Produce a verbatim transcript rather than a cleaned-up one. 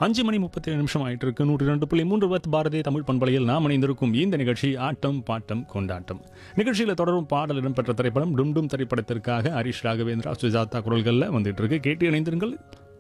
அஞ்சு மணி முப்பத்தேழு நிமிஷம் ஆயிட்டு இருக்கு. நூற்றி ரெண்டு புள்ளி மூன்று பத்து பாரதிய தமிழ் பண்பலையில் நாம் இணைந்திருக்கும் இந்த நிகழ்ச்சி ஆட்டம் பாட்டம் கொண்டாட்டம். நிகழ்ச்சியில் தொடரும் பாடல் இடம்பெற்ற திரைப்படம் டும் டும் திரைப்படத்திற்காக ஹரிஷ் ராகவேந்திரா சுஜாதா குரல்களில் வந்துட்டு இருக்கு. கேட்டு இணைந்திருங்கள்.